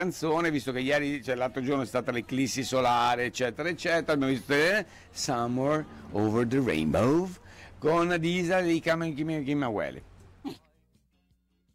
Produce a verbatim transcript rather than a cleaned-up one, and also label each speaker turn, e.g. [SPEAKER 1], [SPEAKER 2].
[SPEAKER 1] canzone, visto che ieri, cioè l'altro giorno è stata l'eclissi solare, eccetera, eccetera, abbiamo visto eh, Somewhere Over the Rainbow con Disa di Kamawele.